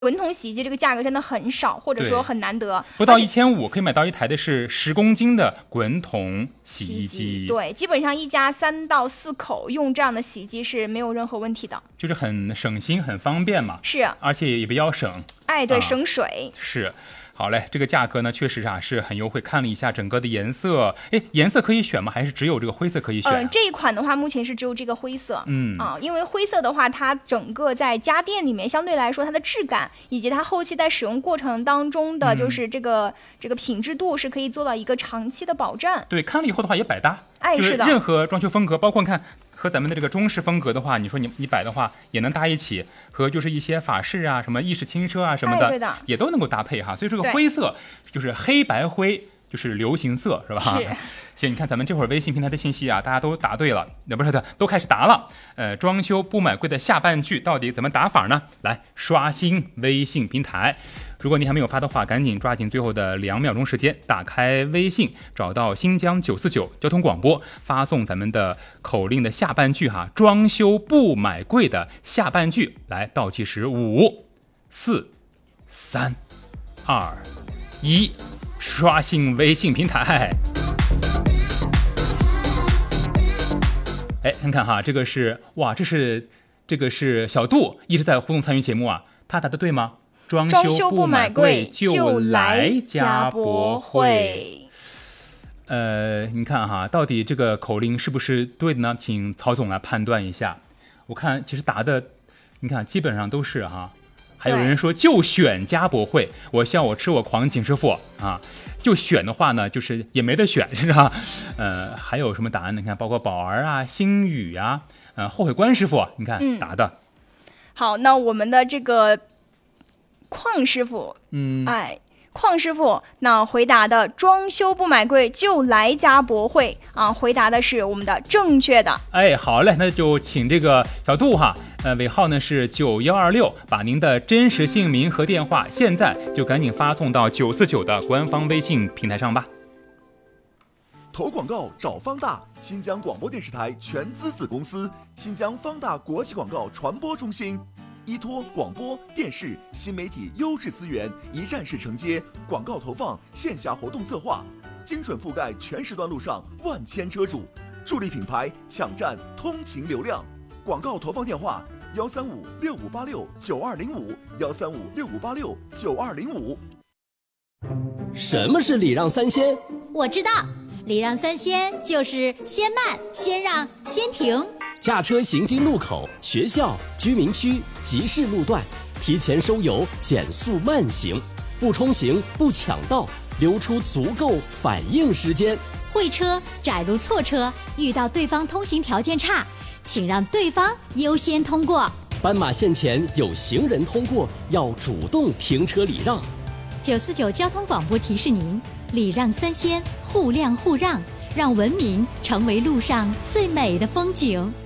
滚筒洗衣机这个价格真的很少，或者说很难得， 不到1500可以买到一台的是10公斤的滚筒洗衣机。 对，基本上一家3到4口用这样的洗衣机是没有任何问题的， 就是很省心很方便嘛。 是， 而且也比较省。 对，省水。 是。好嘞，这个价格呢确实是很优惠。看了一下整个的颜色，颜色可以选吗？还是只有这个灰色可以选？ 这一款的话，目前是只有这个灰色。因为灰色的话，它整个在家电里面相对来说，它的质感以及它后期在使用过程当中的就是这个品质度是可以做到一个长期的保证。 对，看了以后的话也百搭。 是的， 任何装修风格，包括看和咱们的这个中式风格的话，你说你摆的话也能搭一起，和就是一些法式啊、什么意式轻奢啊什么的， 对的， 也都能够搭配哈。所以这个灰色就是黑白灰，就是流行色，是吧？ 是。 行，你看咱们这会儿微信平台的信息啊，大家都答对了，不是的，都开始答了。装修不买贵的下半句到底怎么打法呢？来，刷新微信平台。如果你还没有发的话，赶紧抓紧最后的2秒钟时间，打开微信，找到新疆949交通广播，发送咱们的口令的下半句哈，装修不买贵的下半句。来，倒计时5、4、3、2、1，刷新微信平台。看看哈，这个是小杜一直在互动参与节目啊，他答的对吗？装修不买贵就来家博汇。你看哈，到底这个口令是不是对的呢？请曹总来判断一下。我看其实答的，你看基本上都是哈。还有人说就选家博汇，我笑我吃我狂，景师傅啊，就选的话呢，就是也没得选，是吧？还有什么答案呢？你看，包括宝儿啊、星宇啊，后悔关师傅，你看答的。 好，那我们的这个邝师傅，邝师傅那回答的装修不买贵就来家博汇啊，回答的是我们的正确的。 好嘞，那就请这个小杜哈，尾号呢是9126，把您的真实姓名和电话现在就赶紧发送到949的官方微信平台上吧。 投广告找方大，新疆广播电视台全资子公司，新疆方大国际广告传播中心。依托广播电视新媒体优质资源，一站式承接广告投放线下活动策划，精准覆盖全时段路上万千车主，助力品牌抢占通勤流量。广告投放电话：13565869205，13565869205。 什么是礼让三先？ 我知道，礼让三先就是先慢、先让、先停。 驾车行经路口、学校、居民区、集市路段，提前收油，减速慢行，不冲行，不抢道，留出足够反应时间。 会车、窄路错车，遇到对方通行条件差，请让对方优先通过。 斑马线前有行人通过，要主动停车礼让。 949交通广播提示您：礼让三先，互谅互让，让文明成为路上最美的风景。